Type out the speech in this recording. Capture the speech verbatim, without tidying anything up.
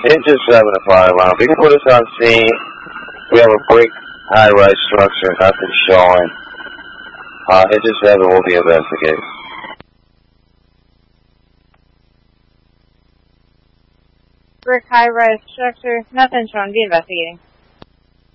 Engine seven to fire alarm. If you can put us on scene, we have a brick high-rise structure, nothing showing. Uh, Engine seven will be investigated. Brick high-rise structure, nothing showing. Be investigating.